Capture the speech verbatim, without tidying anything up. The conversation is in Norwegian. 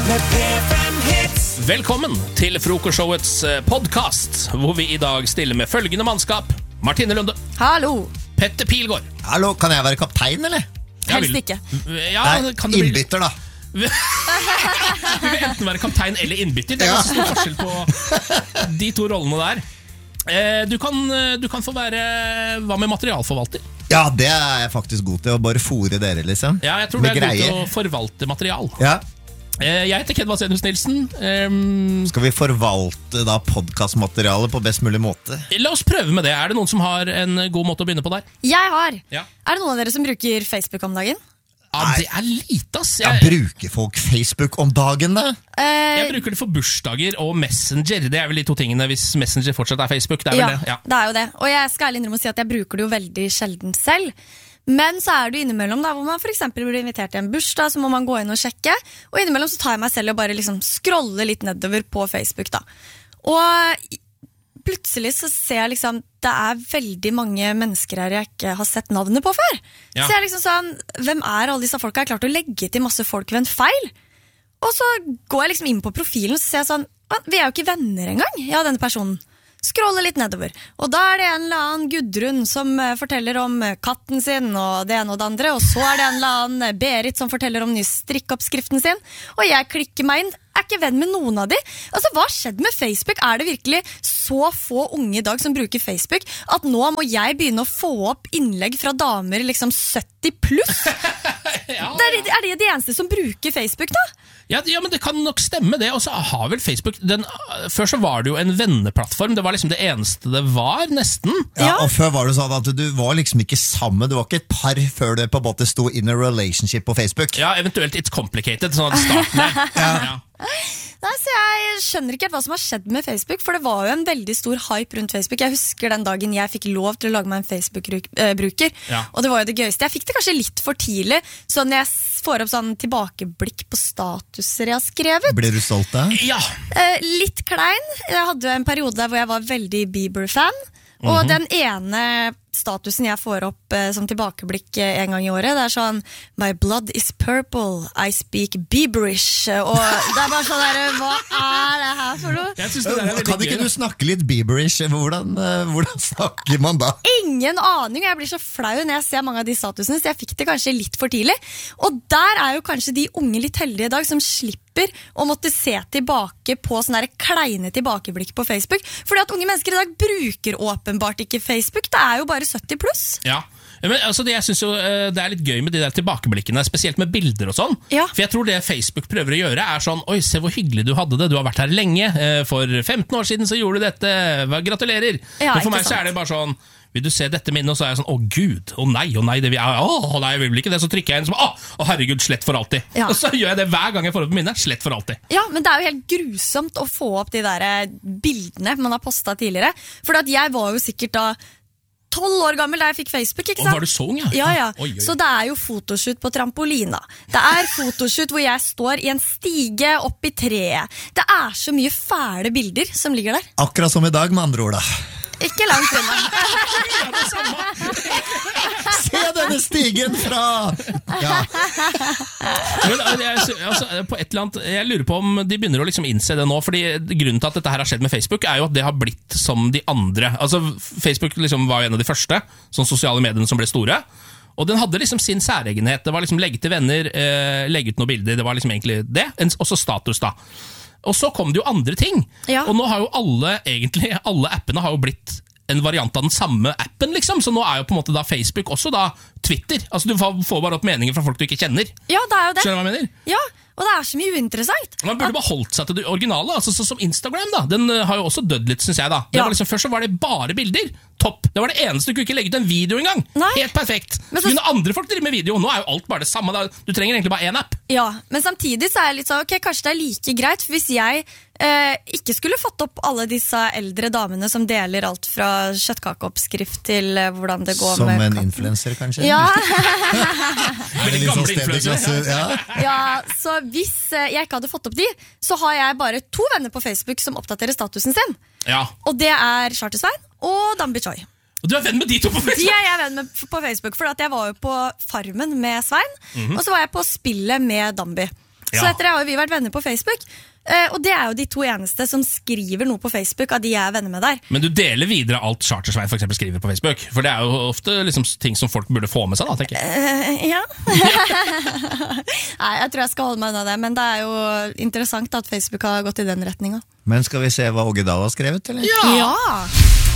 med P fem Hits. Velkommen til Frokostshowets podcast, hvor vi i dag stiller med følgende mannskap. Martine Lunde. Hallo. Petter Pilgaard. Hallo, kan jeg være kaptein, eller? Helst ikke. Ja, Nei, kan det bli... innbytter da. Du vil enten være kaptein eller innbytter. Det er ganske stor forskjell på de to rollene der. Du kan, du kan få være... Hva med materialforvalter? Ja, det er jeg faktisk god til, å bare fôre dere, liksom. Ja, jeg tror det er god til å forvalte material. Ja. Jeg heter Ken Vasenius Nilsen. um, Skal vi forvalte da podcastmaterialet på best mulig måte? La oss prøve med det. Er det noen som har en god måte å begynne på der? Jeg har. Ja. Er det noen av dere som bruker Facebook om dagen? Ja, det er lite, ass. Jeg, Jeg, bruker folk Facebook om dagen da? Eh, jeg bruker det for bursdager og Messenger. Det er vel de to tingene hvis Messenger fortsatt er Facebook. Det er ja, vel det. Ja. det er jo det. Og jeg skal ærlig innrømme å si at jeg bruker det jo veldig sjelden selv. Men så er det jo innimellom da, hvor man for eksempel blir invitert til en bursdag, så må man gå inn og sjekke. Og innimellom så tar jeg meg selv og bare liksom scroller litt nedover på Facebook da. Og plutselig så ser jeg liksom, det er veldig mange mennesker her jeg ikke har sett navnet på før. Ja. Så jeg er liksom sånn, hvem er alle disse folka? Jeg har klart å legge til masse folk ved en feil. Og så går jeg liksom inn på profilen, og så ser jeg sånn, vi er jo ikke venner engang, ja, denne personen. Scroller litt nedover. Og da er det en eller annen Gudrun som uh, forteller om uh, katten sin og det ene og det andre, og så er det en eller annen uh, Berit som forteller om ny strikkoppskriften sin, og jeg klikker meg inn, er ikke venn med noen av de. Altså, hva skjedde med Facebook? Er det virkelig så få unge i dag som bruker Facebook, at nå må jeg begynne å få opp innlegg fra damer liksom sytti pluss? Ja, det er, er det de eneste som bruker Facebook da? Ja, ja, men det kan nok stemme det. Og så har vel Facebook den, før så var det jo en venneplattform. Det var liksom det eneste det var, nesten. Ja, Ja. og før var det sånn at du var liksom ikke sammen. Du var ikke et par før det på en måte sto in a relationship på Facebook. Ja, eventuelt It's Complicated, sånn at starten er. Ja. Ja. Nei, så jeg skjønner ikke hva som har skjedd med Facebook, for det var jo en veldig stor hype rundt Facebook. Jeg husker den dagen jeg fikk lov til å lage meg en Facebook-bruker, Ja. og det var jo det gøyeste. Jeg fikk det kanskje litt for tidlig, så når jeg får opp sånn tilbakeblikk på statuser jeg har skrevet, Blir du stolt da? Ja. eh, litt klein. Jeg hadde en periode der hvor jeg var veldig Bieber-fan, og Mhm. den ene statusen jeg får opp eh, som tilbakeblikk eh, en gang i året, det er sånn My blood is purple, I speak Bieberish. Og det er bare sånn der, hva er det her for noe? Jeg synes det der er veldig Kan gøy, ikke da. du snakke litt Bieberish? Hvordan, eh, hvordan snakker man da? Ingen aning, og jeg blir så flau når jeg ser mange av de statusene, så jeg fikk det kanskje litt for tidlig. Og der er jo kanskje de unge litt heldige i dag som slipper å måtte se tilbake på sånne der kleine tilbakeblikk på Facebook. Fordi at unge mennesker i dag bruker åpenbart ikke Facebook, det er jo bare sytti pluss. Ja. Men altså, det, jeg synes jo eh, det er litt gøy med de der tilbakeblikkene, spesielt med bilder og sånn. Ja. For jeg tror det Facebook prøver å gjøre er sånn, oi, se hvor hyggelig du hadde det, du har vært her lenge, eh, for femten år siden så gjorde du dette, Hva- gratulerer. Ja, Men for ikke meg så sant. er det bare sånn, vil du se dette minnet, og så er jeg sånn, å gud, å nei, å nei, det vil jeg, å nei, jeg vil vel ikke det, så trykker jeg inn som, å, å herregud, slett for alltid. Ja. Og så gjør jeg det hver gang jeg får opp minnet, slett for alltid. Ja, men det er jo helt grusomt å få opp de der eh, bildene man har postet tidligere. For at jeg var jo sikkert da tolv år gammel da jeg fikk Facebook, ikke Og sant? var du så ung, ja? Ja, ja. Oi, oi. Så det er jo fotoshoot på trampolina. Det er fotoshoot hvor jeg står i en stige opp i treet. Det er så mye fæle bilder som ligger der. Akkurat som i dag, med andre ord da. Ikke langt unna. Ja, det samme. Se denne stigen fra... Ja, Men, eh, jeg, altså, på et eller annet, jeg lurer på om de begynner å liksom innse det nå, fordi grunnen til at dette her har skjedd med Facebook er jo at det har blitt som de andre. Altså, Facebook liksom var jo en av de første sånn sosiale mediene som ble store, og den hadde liksom sin særegenhet. Det var liksom legge til venner, eh, legge ut noen bilder, det var liksom egentlig det, En- også status da. Og så kom det jo andre ting, Ja. og nå har jo alle, egentlig, alle appene har jo blitt en variant av den samme appen, liksom. Så nå er jo på en måte da Facebook også da Twitter. Altså, du får får bare opp meninger fra folk du ikke kjenner. Ja, det er jo det. Skjønner du hva jeg mener? Ja, og det er så mye uinteressant. Man burde bare holdt seg til det originale, altså sånn som Instagram da. Den eh, har jo også dødd litt, synes jeg da. Det Ja. var liksom, først så var det bare bilder. Topp. Det var det eneste, du kunne ikke legge ut en video engang. Nei. Helt perfekt. Men Så så- kunne andre folk drive med video, nå er jo alt bare det samme. Da. Du trenger egentlig bare en app. Ja, men samtidig så er jeg litt sånn, ok, kanskje det er like greit, for hvis jeg eh, ikke skulle fått opp alle disse eldre damene som deler alt fra kjøttkakeoppskrift til eh, hvordan det går som med en katten. influencer kanskje? Ja, Veldig Litt sånn gamle sted i influencere. klasse, ja. ja, så hvis eh, jeg ikke hadde fått opp de, så har jeg bare to venner på Facebook som oppdaterer statusen sin. Ja. Og det er Charter-Svein og Dambi Choi. Og du er venn med de to på De Facebook? er jeg venn med på Facebook, for at jeg var jo på Farmen med Svein, og så var jeg på spillet med Dambi. Så Ja. etter det har jo vi vært venner på Facebook. Eh, og det er jo de to eneste som skriver noe på Facebook av de jeg er venner med der. Men du deler videre alt Chartersveien for eksempel skriver på Facebook? For det er jo ofte liksom ting som folk burde få med seg, da, tenker jeg. Eh, ja. Nei, jeg tror jeg skal holde meg unna det, men det er jo interessant at Facebook har gått i den retningen. Men skal vi se hva Åge Dahl har skrevet, eller? Ja!